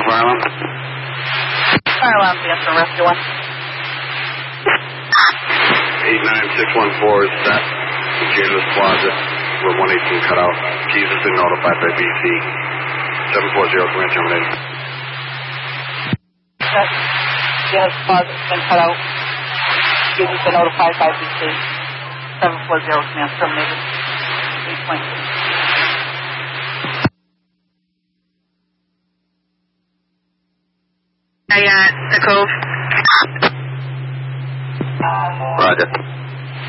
fire alarm? Fire alarm, answer rescue 1. 89614 is set. In Janitor's Plaza, where 118 cut out. Keys has been notified by BC. 740, command terminated. Janitor's Plaza has been cut out. Keys has been notified by BC. 740, command terminated. 8.2. The Cove. Roger.